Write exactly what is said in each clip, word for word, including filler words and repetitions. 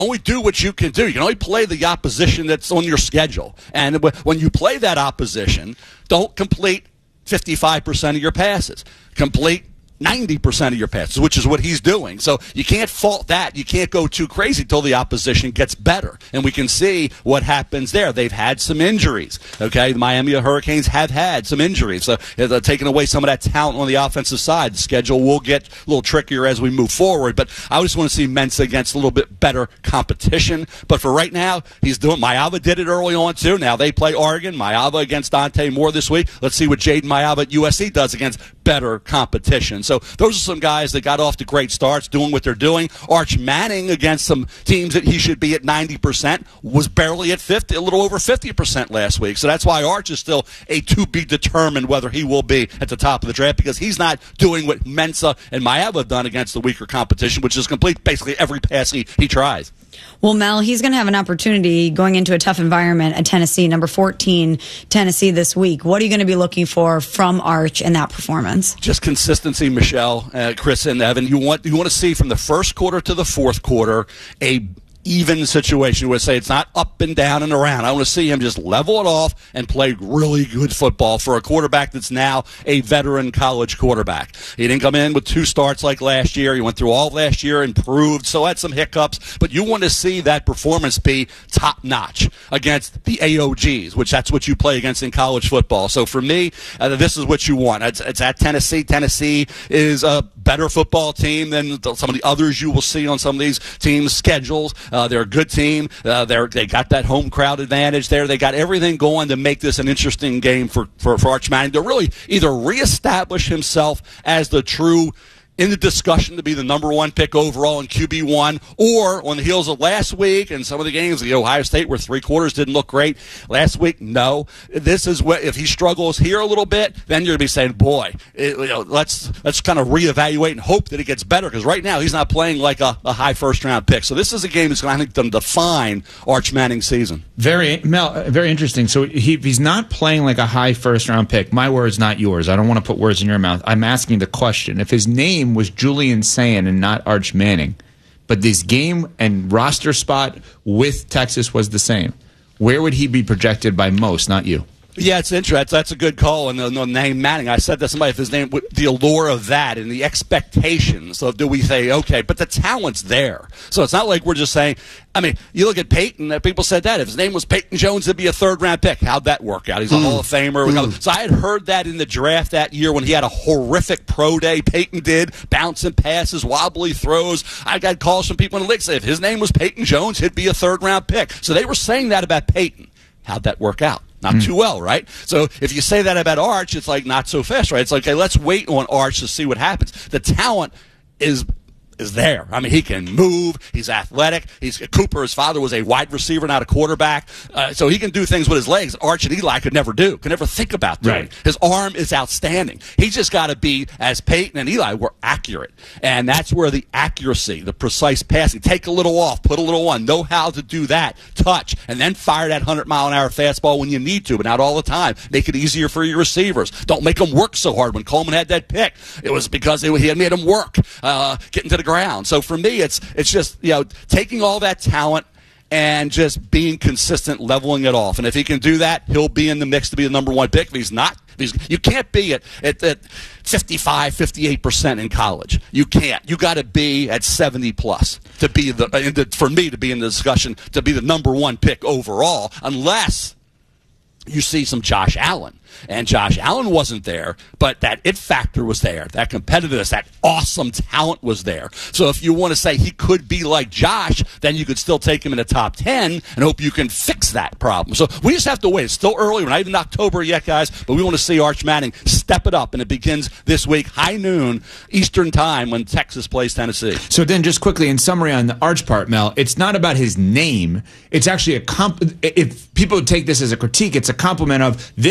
only do what you can do. You can only play the opposition that's on your schedule. And when you play that opposition, don't complete fifty-five percent of your passes. Complete ninety percent of your passes, which is what he's doing. So you can't fault that. You can't go too crazy till the opposition gets better. And we can see what happens there. They've had some injuries. Okay, the Miami Hurricanes have had some injuries. So they're taking away some of that talent on the offensive side. The schedule will get a little trickier as we move forward. But I just want to see Mensah against a little bit better competition. But for right now, he's doing. Mailava did it early on too. Now they play Oregon. Mailava against Dante Moore this week. Let's see what Jaden Mailava at U S C does against better competition. So those are some guys that got off to great starts, doing what they're doing. Arch Manning against some teams that he should be at ninety percent was barely at fifty, a little over fifty percent last week. So that's why Arch is still a to be determined whether he will be at the top of the draft, because he's not doing what Mensah and Mailava have done against the weaker competition, which is complete basically every pass he, he tries. Well, Mel, he's going to have an opportunity going into a tough environment at Tennessee, number fourteen, Tennessee this week. What are you going to be looking for from Arch in that performance? Just consistency, Michelle, uh, Chris, and Evan. You want you want to see from the first quarter to the fourth quarter a even situation where say it's not up and down and around. I want to see him just level it off and play really good football for a quarterback that's now a veteran college quarterback. He didn't come in with two starts like last year. He went through all last year, improved, so had some hiccups. But you want to see that performance be top-notch against the A O Gs, which that's what you play against in college football. So for me, uh, this is what you want. It's, it's at Tennessee. Tennessee is a better football team than some of the others you will see on some of these teams' schedules. Uh, they're a good team. Uh, they're, they got that home crowd advantage there. They got everything going to make this an interesting game for, for, for Arch Manning to really either reestablish himself as the true in the discussion to be the number one pick overall in Q B one, or on the heels of last week and some of the games, the Ohio State where three quarters didn't look great last week. No, this is what if he struggles here a little bit, then you're gonna be saying, boy, it, you know, let's let's kind of reevaluate and hope that it gets better, because right now he's not playing like a, a high first round pick. So this is a game that's going to define Arch Manning's season. Very, Mel, very interesting. So he, he's not playing like a high first round pick. My words, not yours. I don't want to put words in your mouth. I'm asking the question: if his name was Julian Sayin and not Arch Manning, but this game and roster spot with Texas was the same, where would he be projected by most, not you? Yeah, it's interesting. That's, that's a good call. And the, the name Manning, I said to somebody, if his name, the allure of that and the expectations. So do we say, okay, but the talent's there. So it's not like we're just saying, I mean, you look at Peyton, people said that. If his name was Peyton Jones, it'd be a third-round pick. How'd that work out? He's a mm. Hall of Famer. Mm. So I had heard that in the draft that year when he had a horrific pro day. Peyton did, bouncing passes, wobbly throws. I got calls from people in the league saying if his name was Peyton Jones, he'd be a third-round pick. So they were saying that about Peyton. How'd that work out? Not mm. too well, right? So if you say that about Arch, it's like not so fast, right? It's like, okay, let's wait on Arch to see what happens. The talent is is there. I mean, he can move. He's athletic. He's Cooper, his father, was a wide receiver, not a quarterback. Uh, so he can do things with his legs Arch and Eli could never do, could never think about doing. Right. His arm is outstanding. He's just got to be, as Peyton and Eli were, accurate. And that's where the accuracy, the precise passing, take a little off, put a little on, know how to do that, touch, and then fire that one hundred mile an hour fastball when you need to, but not all the time. Make it easier for your receivers. Don't make them work so hard. When Coleman had that pick, it was because it, he had made them work, uh, getting to the ground. So for me, it's it's just, you know, taking all that talent and just being consistent, leveling it off. And if he can do that, he'll be in the mix to be the number one pick. If he's not, if he's, you can't be at, at, at fifty-five, fifty-eight percent in college. You can't. You got to be at seventy plus to be the, the for me to be in the discussion to be the number one pick overall, unless you see some Josh Allen. And Josh Allen wasn't there, but that it factor was there. That competitiveness, that awesome talent was there. So if you want to say he could be like Josh, then you could still take him in the top ten and hope you can fix that problem. So we just have to wait. It's still early. We're not even October yet, guys, but we want to see Arch Manning step it up, and it begins this week, high noon, Eastern time, when Texas plays Tennessee. So then just quickly, in summary on the Arch part, Mel, it's not about his name. It's actually a comp. If people take this as a critique, it's a compliment of this player,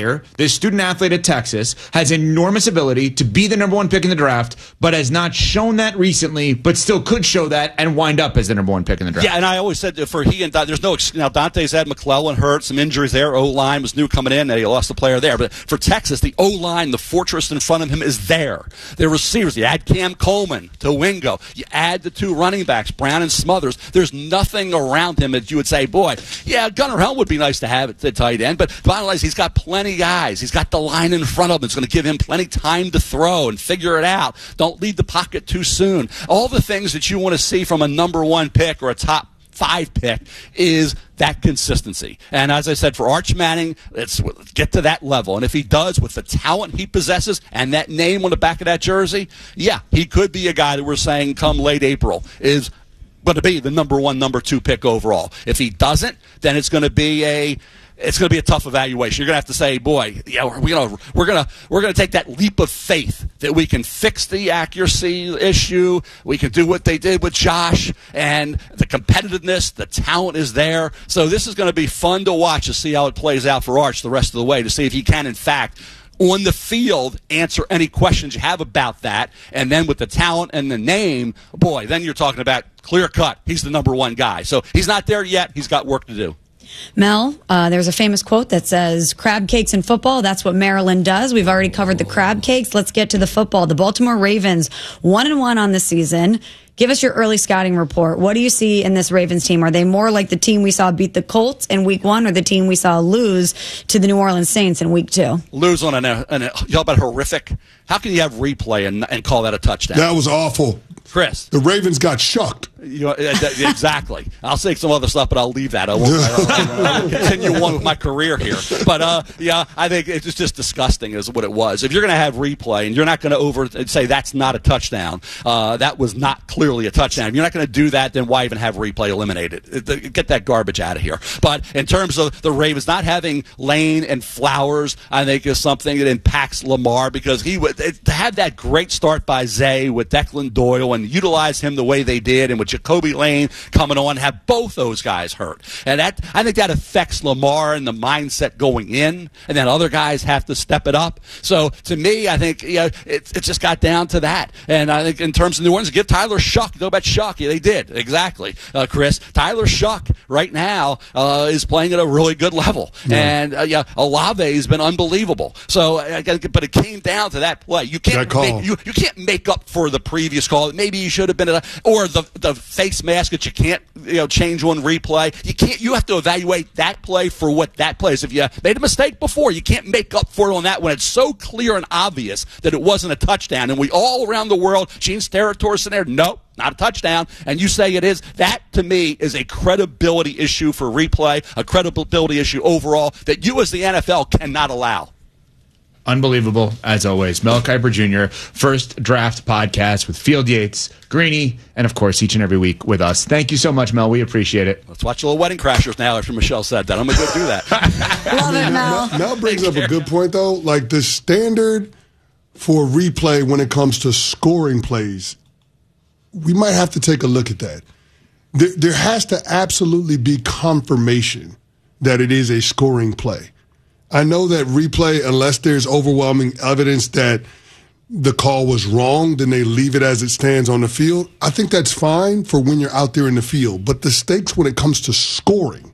player, this student athlete at Texas, has enormous ability to be the number one pick in the draft, but has not shown that recently, but still could show that and wind up as the number one pick in the draft. Yeah, and I always said that for he and there's no now Dante's had McClellan hurt, some injuries there. O line was new coming in, and he lost the player there. But for Texas, the O line, the fortress in front of him is there. Their receivers, you add Cam Coleman to Wingo, you add the two running backs, Brown and Smothers. There's nothing around him that you would say, boy, yeah, Gunnar Helm would be nice to have at the tight end. But the bottom line is he's got plenty of guys. He's got the line in front of him. It's going to give him plenty of time to throw and figure it out. Don't leave the pocket too soon. All the things that you want to see from a number one pick or a top five pick is that consistency. And as I said, for Arch Manning, let's get to that level. And if he does, with the talent he possesses and that name on the back of that jersey, yeah, he could be a guy that we're saying come late April is going to be the number one, number two pick overall. If he doesn't, then it's going to be a It's going to be a tough evaluation. You're going to have to say, "Boy, yeah, we're going to we're going to we're going to take that leap of faith that we can fix the accuracy issue. We can do what they did with Josh, and the competitiveness, the talent is there. So this is going to be fun to watch to see how it plays out for Arch the rest of the way, to see if he can, in fact, on the field, answer any questions you have about that. And then with the talent and the name, boy, then you're talking about clear cut. He's the number one guy. So he's not there yet. He's got work to do." Mel, uh, there's a famous quote that says, crab cakes in football, that's what Maryland does. We've already covered the crab cakes. Let's get to the football. The Baltimore Ravens, one and one on the season. Give us your early scouting report. What do you see in this Ravens team? Are they more like the team we saw beat the Colts in week one, or the team we saw lose to the New Orleans Saints in week two? Lose on an, an you know about horrific? How can you have replay and, and call that a touchdown? That was awful. Chris. The Ravens got shucked. You know, exactly. I'll say some other stuff, but I'll leave that. I won't, I'll, I'll continue on with my career here. But, uh, yeah, I think it's just disgusting is what it was. If you're going to have replay and you're not going to over say that's not a touchdown, uh, that was not clearly a touchdown. If you're not going to do that, then why even have replay eliminated? Get that garbage out of here. But in terms of the Ravens not having Lane and Flowers, I think is something that impacts Lamar, because he would to have that great start by Zay with Declan Doyle and utilize him the way they did, and with Jacoby Lane coming on, have both those guys hurt. And that I think that affects Lamar and the mindset going in, and then other guys have to step it up. So to me, I think you know, it, it just got down to that. And I think in terms of New Orleans, give Tyler Shuck, you know about Shuck? Yeah, they did, exactly, uh, Chris. Tyler Shuck right now uh, is playing at a really good level. Yeah. And uh, yeah, Olave has been unbelievable. So, uh, but it came down to that play. You can't make, you, you can't make up for the previous call. Maybe you should have been, a, or the the face mask that you can't you know change on replay. You can't. You have to evaluate that play for what that play is. If you made a mistake before, you can't make up for it on that when it's so clear and obvious that it wasn't a touchdown. And we all around the world, Gene Steratore in there, nope, not a touchdown. And you say it is. That to me is a credibility issue for replay, a credibility issue overall that you as the N F L cannot allow. Unbelievable, as always. Mel Kiper Junior, First Draft Podcast with Field Yates, Greeny, and, of course, each and every week with us. Thank you so much, Mel. We appreciate it. Let's watch a little Wedding Crashers now after Michelle said that. I'm going to go do that. Love it, Mel. Mel. Mel brings up a good point, though. Like, the standard for replay when it comes to scoring plays, we might have to take a look at that. There, there has to absolutely be confirmation that it is a scoring play. I know that replay, unless there's overwhelming evidence that the call was wrong, then they leave it as it stands on the field. I think that's fine for when you're out there in the field. But the stakes when it comes to scoring,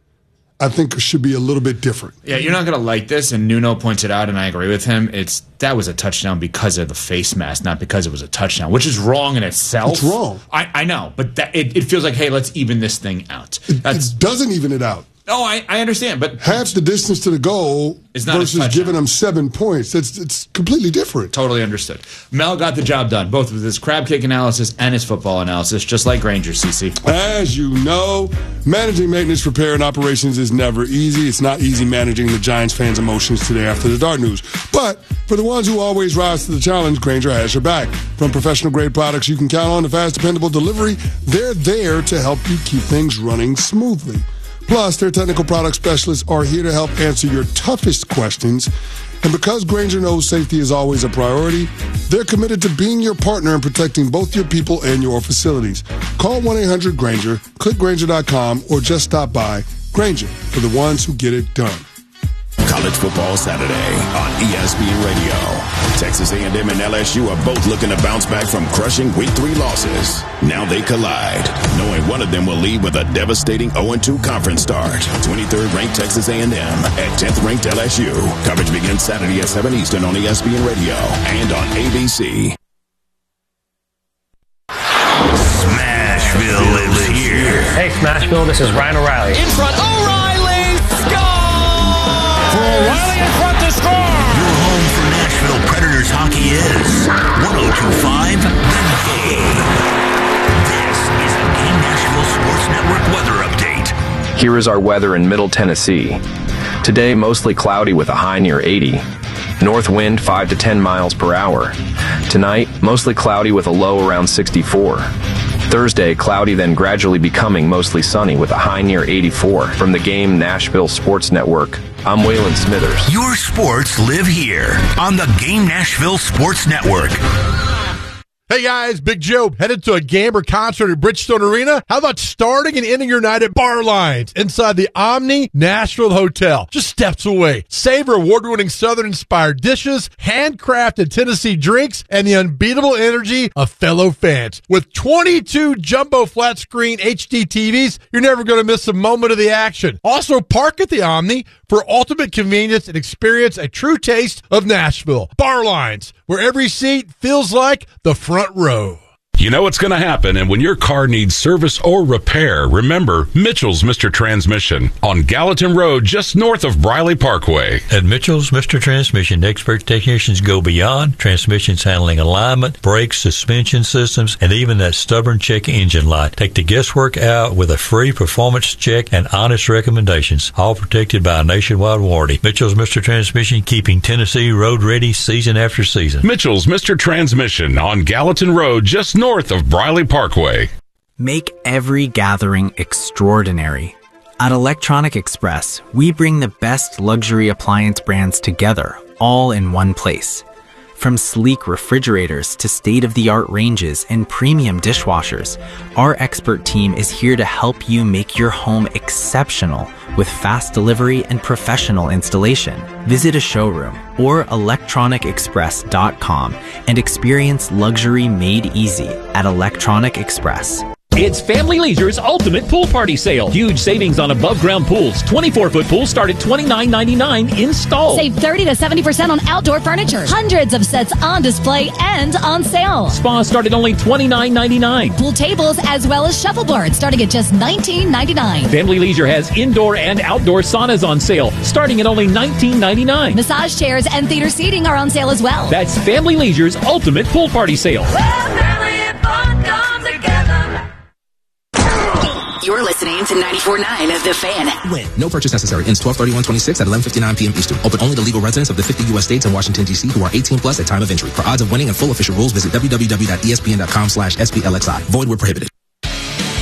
I think should be a little bit different. Yeah, you're not going to like this, and Nuno points it out, and I agree with him. It's that was a touchdown because of the face mask, not because it was a touchdown, which is wrong in itself. It's wrong. I, I know, but that, it, it feels like, hey, let's even this thing out. That's, it doesn't even it out. Oh, I, I understand, but half the distance to the goal versus giving them seven points. It's it's completely different. Totally understood. Mel got the job done, both with his crab cake analysis and his football analysis, just like Granger, C C. As you know, managing maintenance, repair, and operations is never easy. It's not easy managing the Giants fans' emotions today after the Dart news. But for the ones who always rise to the challenge, Granger has your back. From professional-grade products you can count on to fast, dependable delivery, they're there to help you keep things running smoothly. Plus, their technical product specialists are here to help answer your toughest questions. And because Granger knows safety is always a priority, they're committed to being your partner in protecting both your people and your facilities. Call one eight hundred Granger, click Granger dot com, or just stop by. Granger, for the ones who get it done. College Football Saturday on E S P N Radio. Texas A and M and L S U are both looking to bounce back from crushing week three losses. Now they collide, knowing one of them will leave with a devastating oh and two conference start. twenty-third ranked Texas A and M at tenth ranked L S U. Coverage begins Saturday at seven Eastern on E S P N Radio and on A B C. Smashville lives here. Hey, Smashville, this is Ryan O'Reilly. In front, O'Reilly, score! For O'Reilly in front to score! Your home for Nashville Predators hockey is one oh two point five The Game. This is a Game Nashville Sports Network weather update. Here is our weather in Middle Tennessee. Today, mostly cloudy with a high near eighty. North wind five to ten miles per hour. Tonight, mostly cloudy with a low around sixty-four. Thursday, cloudy then gradually becoming mostly sunny with a high near eighty-four. From the Game Nashville Sports Network, I'm Waylon Smithers. Your sports live here on the Game Nashville Sports Network. Hey guys, Big Joe, headed to a game or concert at Bridgestone Arena? How about starting and ending your night at Bar Lines inside the Omni Nashville Hotel, just steps away? Savor award-winning Southern-inspired dishes, handcrafted Tennessee drinks, and the unbeatable energy of fellow fans. With twenty-two jumbo flat-screen H D T Vs, you're never going to miss a moment of the action. Also, park at the Omni for ultimate convenience and experience a true taste of Nashville. Bar Lines, where every seat feels like the front row. You know what's going to happen, and when your car needs service or repair, remember Mitchell's Mister Transmission on Gallatin Road, just north of Briley Parkway. At Mitchell's Mister Transmission, expert technicians go beyond transmissions handling alignment, brakes, suspension systems, and even that stubborn check engine light. Take the guesswork out with a free performance check and honest recommendations, all protected by a nationwide warranty. Mitchell's Mister Transmission, keeping Tennessee road ready season after season. Mitchell's Mister Transmission on Gallatin Road, just north north of Briley Parkway. Make every gathering extraordinary. At Electronic Express, we bring the best luxury appliance brands together, all in one place. From sleek refrigerators to state-of-the-art ranges and premium dishwashers, our expert team is here to help you make your home exceptional with fast delivery and professional installation. Visit a showroom or electronic express dot com and experience luxury made easy at Electronic Express. It's Family Leisure's Ultimate Pool Party Sale. Huge savings on above-ground pools. twenty-four foot pools start at twenty-nine ninety-nine installed. Save thirty to seventy percent on outdoor furniture. Hundreds of sets on display and on sale. Spas start at only twenty-nine ninety-nine. Pool tables as well as shuffleboards starting at just nineteen ninety-nine. Family Leisure has indoor and outdoor saunas on sale starting at only nineteen ninety-nine. Massage chairs and theater seating are on sale as well. That's Family Leisure's Ultimate Pool Party Sale. Well, family and fun come together. You're listening to ninety-four point nine of The Fan. Win. No purchase necessary. Ends twelve thirty-one twenty-six at eleven fifty-nine p.m. Eastern. Open only to legal residents of the fifty U S states and Washington, D C who are eighteen plus at time of entry. For odds of winning and full official rules, visit w w w dot e s p n dot com slash s p l x i. Void where prohibited.